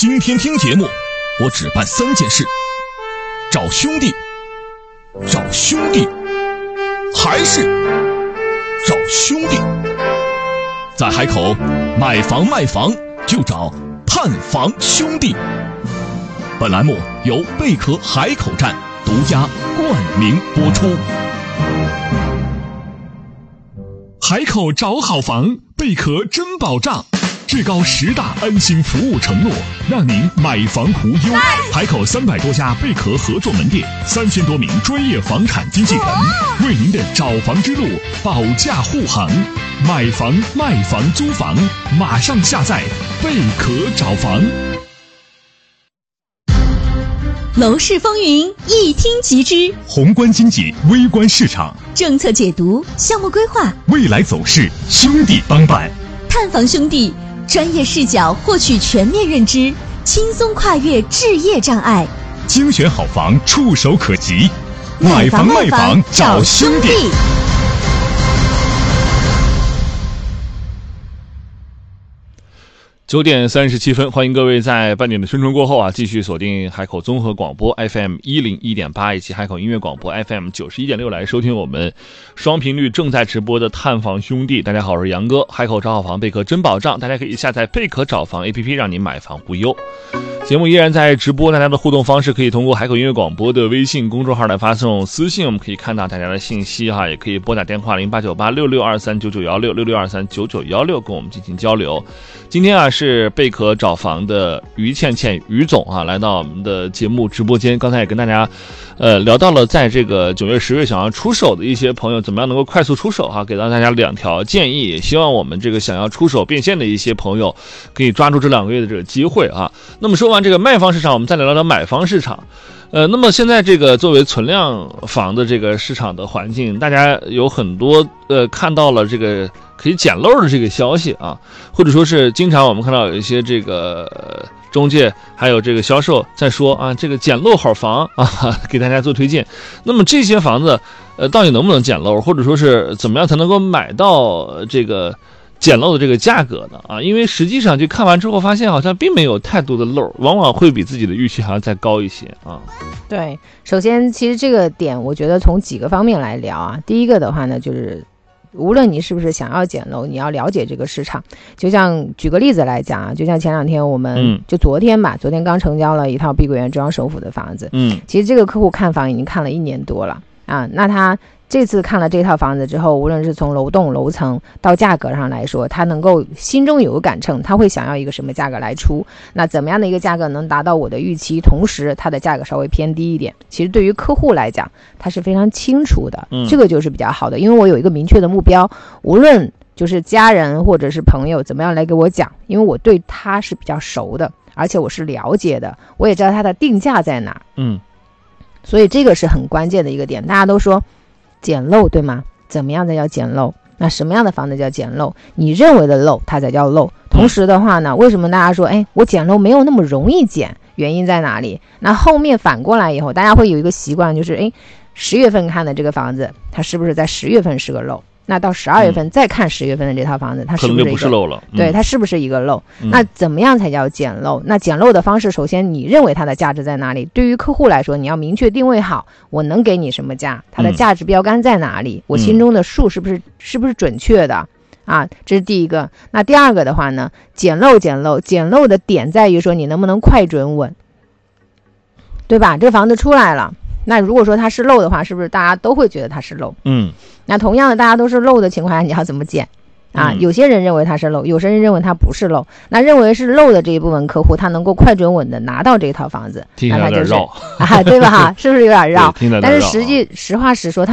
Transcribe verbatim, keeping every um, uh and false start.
今天听节目，我只办三件事：找兄弟，找兄弟，还是找兄弟。在海口买房卖房就找探房兄弟。本栏目由贝壳海口站独家冠名播出。海口找好房，贝壳真保障，至高十大安心服务承诺，让您买房无忧。海口三百多家贝壳合作门店，三千多名专业房产经纪人，为您的找房之路保驾护航。买房、卖房、租房，马上下载贝壳找房。 楼市风云，一听即知。 宏观经济，微观市场， 政策解读，项目规划， 未来走势，兄弟帮办。 探房兄弟，专业视角获取全面认知，轻松跨越置业障碍， 精选好房，触手可及。买房卖房找兄弟。九点三十七分，欢迎各位在半点的宣传过后啊，继续锁定海口综合广播 F M 一零一点八以及海口音乐广播 F M 九十一点六来收听我们双频率正在直播的探房兄弟。大家好，我是杨哥。海口找好房，贝壳真保障，大家可以下载贝壳找房 A P P， 让您买房无忧。节目依然在直播，大家的互动方式可以通过海口音乐广播的微信公众号来发送私信，我们可以看到大家的信息哈，也可以拨打电话零八九八六六二三九九一六六六二三九九一六跟我们进行交流。今天啊是贝壳找房的于倩倩于总啊来到我们的节目直播间，刚才也跟大家呃聊到了在这个九月十月想要出手的一些朋友怎么样能够快速出手哈，给到大家两条建议，也希望我们这个想要出手变现的一些朋友可以抓住这两个月的这个机会啊。那么说完这个卖方市场，我们再来聊聊买方市场。呃，那么现在这个作为存量房的这个市场的环境，大家有很多呃看到了这个可以捡漏的这个消息啊，或者说是经常我们看到有一些这个、呃、中介还有这个销售在说啊，这个捡漏好房啊，给大家做推荐。那么这些房子呃到底能不能捡漏，或者说是怎么样才能够买到这个捡漏的这个价格呢？啊，因为实际上就看完之后发现好像并没有太多的漏，往往会比自己的预期还要再高一些啊。 对，首先其实这个点我觉得从几个方面来聊啊。第一个的话呢，就是无论你是不是想要捡漏，你要了解这个市场。就像举个例子来讲啊，就像前两天我们、嗯、就昨天吧，昨天刚成交了一套碧桂园中央首府的房子。嗯，其实这个客户看房已经看了一年多了啊，那他这次看了这套房子之后，无论是从楼栋楼层到价格上来说，他能够心中有个杆秤，他会想要一个什么价格来出，那怎么样的一个价格能达到我的预期，同时它的价格稍微偏低一点，其实对于客户来讲他是非常清楚的、嗯、这个就是比较好的，因为我有一个明确的目标，无论就是家人或者是朋友怎么样来给我讲，因为我对他是比较熟的，而且我是了解的，我也知道他的定价在哪，嗯，所以这个是很关键的一个点。大家都说捡漏对吗？怎么样才叫捡漏？那什么样的房子叫捡漏？你认为的漏它才叫漏。同时的话呢，为什么大家说哎，我捡漏没有那么容易捡？原因在哪里？那后面反过来以后，大家会有一个习惯，就是哎，十月份看的这个房子，它是不是在十月份是个漏？那到十二月份再看十月份的这套房子，它是不是一个可能就不是漏了？ 对，它是不是一个漏？嗯、那怎么样才叫捡漏？那捡漏的方式，首先你认为它的价值在哪里？对于客户来说，你要明确定位好，我能给你什么价？它的价值标杆在哪里？嗯、我心中的数是不是是不是准确的？啊，这是第一个。那第二个的话呢，捡漏捡漏捡漏的点在于说你能不能快准稳，对吧？这房子出来了。那如果说它是漏的话，是不是大家都会觉得它是漏？嗯，那同样的，大家都是漏的情况下，你要怎么捡啊？嗯、有些人认为它是漏，有些人认为它不是漏。那认为是漏的这一部分客户，他能够快准稳的拿到这套房子， 听起来有点绕啊，对吧？哈，是不是有点绕？ 但是实际实话实说，